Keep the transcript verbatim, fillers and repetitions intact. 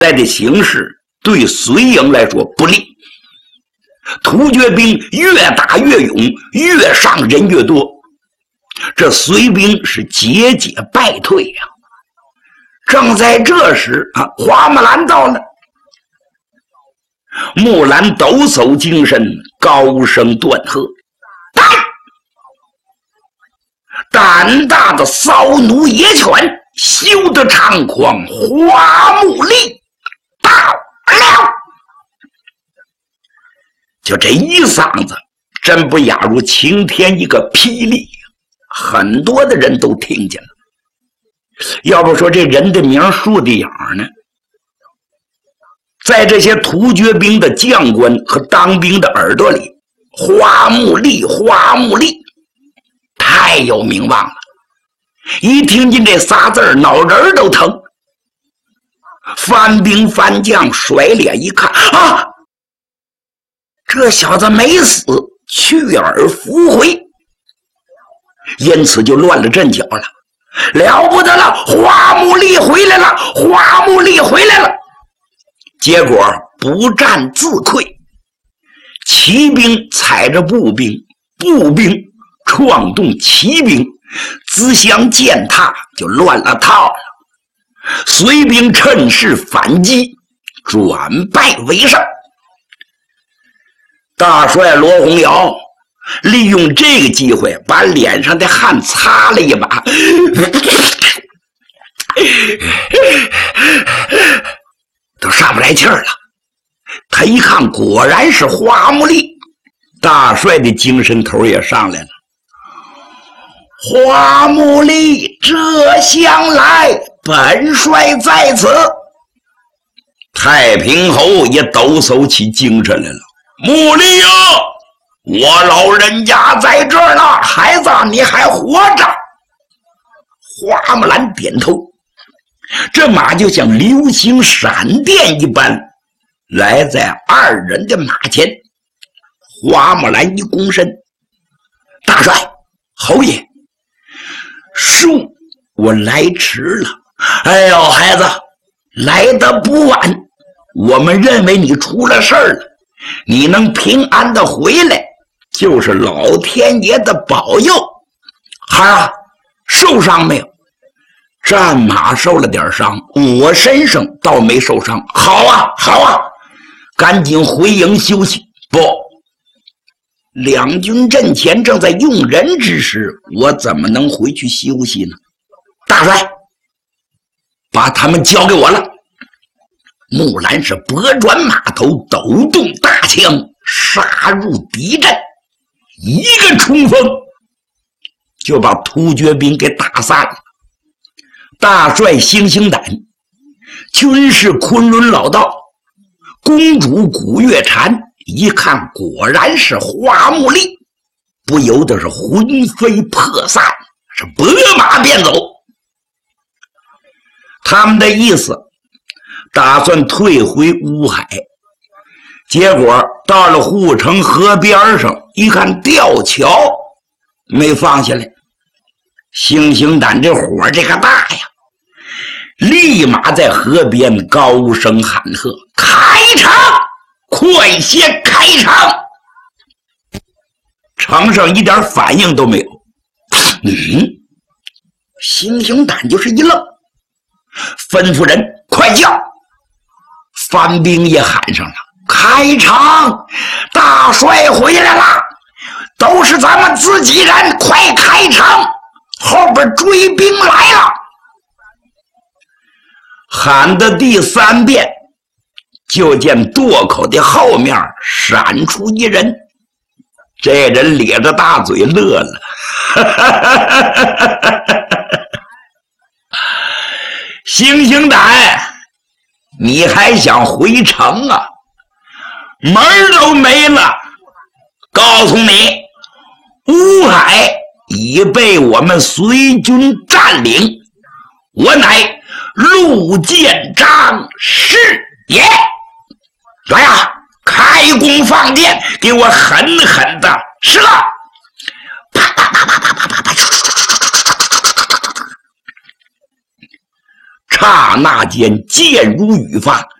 在的形势对绥英来说不利，突厥兵越打越勇，越上人越多，这绥兵是节节败退呀、啊。正在这时啊，花木兰到了。木兰抖擞精神，高声断喝：“来！”胆大的骚奴野犬，休得猖狂！花木力到了！就这一嗓子，真不亚如晴天一个霹雳，很多的人都听见了。要不说这人的名树的影呢，在这些突厥兵的将官和当兵的耳朵里，花木力，花木力太有名望了。一听见这仨字儿，脑仁都疼。番兵番将甩脸一看啊，这小子没死，去而复回，因此就乱了阵脚了。了不得了，花木力回来了，花木力回来了。结果不战自溃，骑兵踩着步兵，步兵撞动骑兵，自相践踏，就乱了套了。绥兵趁势反击，转败为胜。大帅罗洪尧利用这个机会，把脸上的汗擦了一把，都上不来气儿了。他一看，果然是花木力，大帅的精神头也上来了。花木力，这厢来，本帅在此。太平侯也抖擞起精神来了。木力呀、啊，我老人家在这儿呢，孩子你还活着。花木兰点头，这马就像流星闪电一般来在二人的马前。花木兰一躬身：“大帅，侯爷，恕我来迟了。哎呦，孩子，来得不晚。我们认为你出了事儿了，你能平安的回来，就是老天爷的保佑。孩儿啊，受伤没有？战马受了点伤，我身上倒没受伤。好啊，好啊，赶紧回营休息。不，两军阵前正在用人之时，我怎么能回去休息呢？大帅，把他们交给我了。木兰是拨转马头，抖动大枪，杀入敌阵，一个冲锋就把突厥兵给打散了。大帅星星胆，军师昆仑老道，公主古月禅一看果然是花木力，不由得是魂飞魄散，是拨马便走。他们的意思打算退回乌海，结果到了护城河边上，一看吊桥没放下来，星星胆这火这个大呀，立马在河边高声喊喝：“开场！快些开场！”城上一点反应都没有。嗯，星星胆就是一愣，吩咐人快叫。番兵也喊上了：“开场！大帅回来了，都是咱们自己人，快开场！后边追兵来了。”喊的第三遍，就见垛口的后面闪出一人，这人咧着大嘴乐了，星星胆，你还想回城啊？门都没了！告诉你，乌海已被我们绥军占领，我乃陆建章是也。来呀，开弓放箭，给我狠狠的射！啪啪啪啪啪啪啪啪！ 刹那间箭如雨发，